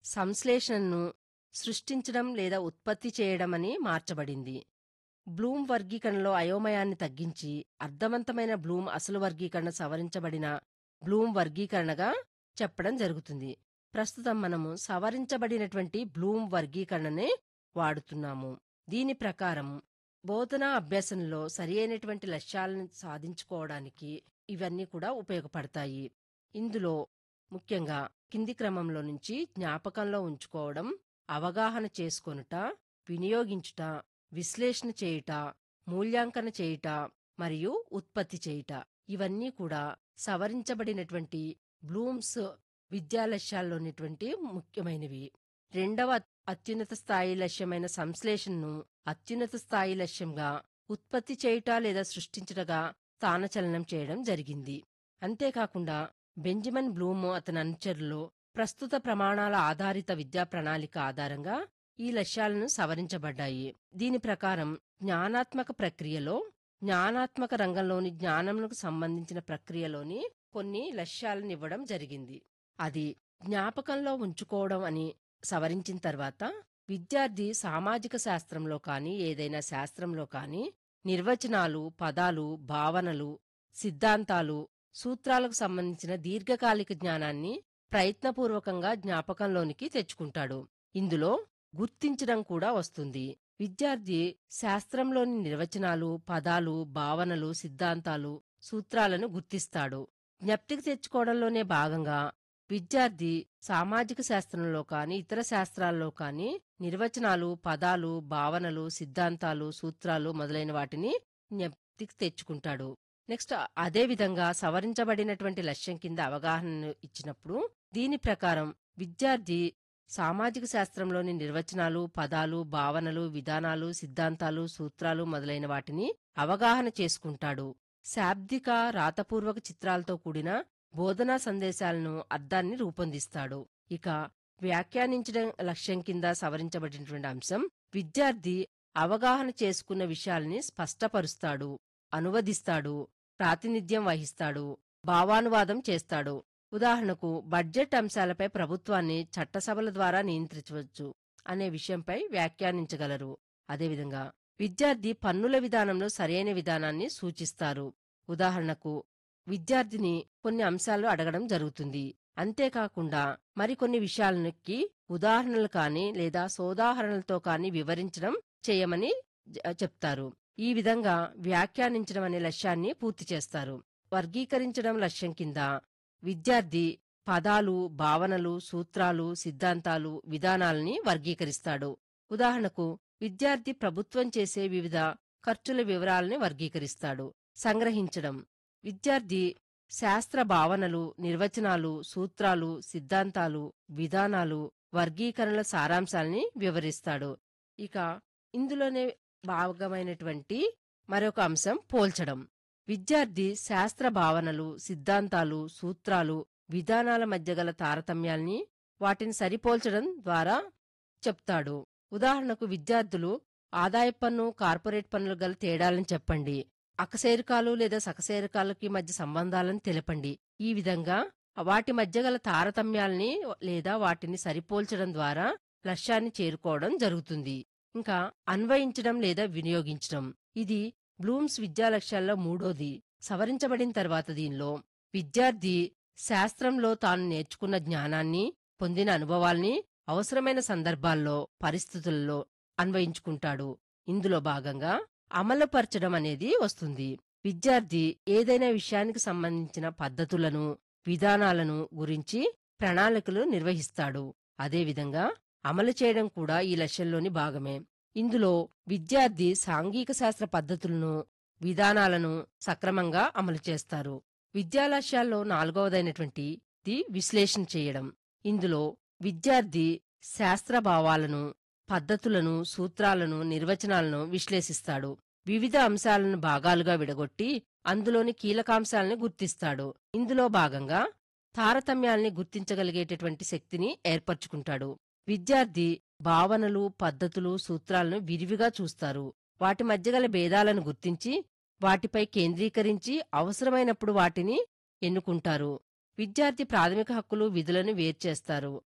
సంశ్లేషణను సృష్టించడం లేదా ఉత్పత్తి చేయడమని మార్చబడింది. బ్లూమ్ వర్గీకరణలో అయోమయాన్ని తగ్గించి అర్థవంతమైన బ్లూమ్ అసలు వర్గీకరణ సవరించబడిన బ్లూమ్ వర్గీకరణగా చెప్పడం జరుగుతుంది. ప్రస్తుతం మనము సవరించబడినటువంటి బ్లూమ్ వర్గీకరణనే వాడుతున్నాము. దీని ప్రకారం బోధనా అభ్యాసంలో సరియైనటువంటి లక్ష్యాలను సాధించుకోవడానికి ఇవన్నీ కూడా ఉపయోగపడతాయి. ఇందులో ముఖ్యంగా కింది క్రమంలో నుంచి జ్ఞాపకంలో ఉంచుకోవడం, అవగాహన చేసుకొనుట, వినియోగించుట, విశ్లేషణ చేయుట, మూల్యాంకన చేయుట మరియు ఉత్పత్తి చేయుట ఇవన్నీ కూడా సవరించబడినటువంటి బ్లూమ్స్ విద్యా లక్ష్యాల్లోనిటువంటి ముఖ్యమైనవి. రెండవ అత్యున్నత స్థాయి లక్ష్యమైన సంశ్లేషణను అత్యున్నత స్థాయి లక్ష్యంగా ఉత్పత్తి చేయుట లేదా సృష్టించుటగా స్థానచలనం చేయడం జరిగింది. అంతేకాకుండా బెంజమిన్ బ్లూమ్ అతని అనుచరులు ప్రస్తుత ప్రమాణాల ఆధారిత విద్యా ప్రణాళిక ఆధారంగా ఈ లక్ష్యాలను సవరించబడ్డాయి. దీని ప్రకారం జ్ఞానాత్మక ప్రక్రియలో జ్ఞానాత్మక రంగంలోని జ్ఞానమునకు సంబంధించిన ప్రక్రియలోని కొన్ని లక్ష్యాలనివ్వడం జరిగింది. అది జ్ఞాపకంలో ఉంచుకోవడం అని సవరించిన తర్వాత విద్యార్థి సామాజిక శాస్త్రంలో కాని ఏదైనా శాస్త్రంలో కాని నిర్వచనాలు, పదాలు, భావనలు, సిద్ధాంతాలు, సూత్రాలకు సంబంధించిన దీర్ఘకాలిక జ్ఞానాన్ని ప్రయత్నపూర్వకంగా జ్ఞాపకంలోనికి తెచ్చుకుంటాడు. ఇందులో గుర్తించడం కూడా వస్తుంది. విద్యార్థి శాస్త్రంలోని నిర్వచనాలు, పదాలు, భావనలు, సిద్ధాంతాలు, సూత్రాలను గుర్తిస్తాడు. జ్ఞప్తికి తెచ్చుకోవడంలోనే భాగంగా విద్యార్థి సామాజిక శాస్త్రంలో కాని ఇతర శాస్త్రాల్లో కాని నిర్వచనాలు, పదాలు, భావనలు, సిద్ధాంతాలు, సూత్రాలు మొదలైన వాటిని జ్ఞప్తికి తెచ్చుకుంటాడు. నెక్స్ట్ అదేవిధంగా సవరించబడినటువంటి లక్ష్యం కింద అవగాహనను ఇచ్చినప్పుడు దీని ప్రకారం విద్యార్థి సామాజిక శాస్త్రంలోని నిర్వచనాలు, పదాలు, భావనలు, విధానాలు, సిద్ధాంతాలు, సూత్రాలు మొదలైన వాటిని అవగాహన చేసుకుంటాడు. శాబ్దిక, రాతపూర్వక చిత్రాలతో కూడిన బోధనా సందేశాలను అర్థాన్ని రూపొందిస్తాడు. ఇక వ్యాఖ్యానించడం లక్ష్యం కింద సవరించబడినటువంటి అంశం విద్యార్థి అవగాహన చేసుకున్న విషయాల్ని స్పష్టపరుస్తాడు, అనువదిస్తాడు, ప్రాతినిధ్యం వహిస్తాడు, భావానువాదం చేస్తాడు. ఉదాహరణకు బడ్జెట్ అంశాలపై ప్రభుత్వాన్ని చట్టసభల ద్వారా నియంత్రించవచ్చు అనే విషయంపై వ్యాఖ్యానించగలరు. అదేవిధంగా విద్యార్థి పన్నుల విధానంలో సరైన విధానాన్ని సూచిస్తారు. ఉదాహరణకు విద్యార్థిని కొన్ని అంశాలు అడగడం జరుగుతుంది. అంతేకాకుండా మరికొన్ని విషయాలకి ఉదాహరణలు కాని లేదా సోదాహరణలతో కాని వివరించడం చేయమని చెప్తారు. ఈ విధంగా వ్యాఖ్యానించడం అనే లక్ష్యాన్ని పూర్తి చేస్తారు. వర్గీకరించడం లక్ష్యం కింద విద్యార్థి పదాలు, భావనలు, సూత్రాలు, సిద్ధాంతాలు, విధానాలని వర్గీకరిస్తాడు. ఉదాహరణకు విద్యార్థి ప్రభుత్వం చేసే వివిధ ఖర్చుల వివరాలని వర్గీకరిస్తాడు. సంగ్రహించడం విద్యార్థి శాస్త్ర భావనలు, నిర్వచనాలు, సూత్రాలు, సిద్ధాంతాలు, విధానాలు, వర్గీకరణల సారాంశాల్ని వివరిస్తాడు. ఇక ఇందులోనే భాగమైనటువంటి మరొక అంశం పోల్చడం. విద్యార్థి శాస్త్ర భావనలు, సిద్ధాంతాలు, సూత్రాలు, విధానాల మధ్య గల తారతమ్యాల్ని వాటిని సరిపోల్చడం ద్వారా చెప్తాడు. ఉదాహరణకు విద్యార్థులు ఆదాయపు పన్ను, కార్పొరేట్ పన్నులు గల తేడాలను చెప్పండి, అకశేరుకాలు లేదా సకశేరుకాలకి మధ్య సంబంధాలను తెలపండి. ఈ విధంగా వాటి మధ్య గల తారతమ్యాల్ని లేదా వాటిని సరిపోల్చడం ద్వారా లక్ష్యాన్ని చేరుకోవడం జరుగుతుంది. ఇంకా అన్వయించడం లేదా వినియోగించడం ఇది బ్లూమ్స్ విద్యా లక్ష్యాల్లో మూడోది. సవరించబడిన తర్వాత దీనిలో విద్యార్థి శాస్త్రంలో తాను నేర్చుకున్న జ్ఞానాన్ని, పొందిన అనుభవాల్ని అవసరమైన సందర్భాల్లో, పరిస్థితుల్లో అన్వయించుకుంటాడు. ఇందులో భాగంగా అమలుపరచడం అనేది వస్తుంది. విద్యార్థి ఏదైనా విషయానికి సంబంధించిన పద్ధతులను, విధానాలను గురించి ప్రణాళికలు నిర్వహిస్తాడు. అదేవిధంగా అమలు చేయడం కూడా ఈ లక్ష్యంలోని భాగమే. ఇందులో విద్యార్థి సాంఘిక శాస్త్ర పద్ధతులను, విధానాలను సక్రమంగా అమలు చేస్తారు. విద్యా లక్ష్యాల్లో నాలుగవదైనటువంటి విశ్లేషణ చేయడం. ఇందులో విద్యార్థి శాస్త్రభావాలను, పద్ధతులను, సూత్రాలను, నిర్వచనాలను విశ్లేషిస్తాడు. వివిధ అంశాలను భాగాలుగా విడగొట్టి అందులోని కీలకాంశాలను గుర్తిస్తాడు. ఇందులో భాగంగా తారతమ్యాల్ని గుర్తించగలిగేటటువంటి శక్తిని ఏర్పరచుకుంటాడు. విద్యార్థి భావనలు, పద్ధతులు, సూత్రాలను విరివిగా చూస్తారు. వాటి మధ్య గల భేదాలను గుర్తించి వాటిపై కేంద్రీకరించి అవసరమైనప్పుడు వాటిని ఎన్నుకుంటారు. విద్యార్థి ప్రాథమిక హక్కులు, విధులను వేర్చేస్తారు.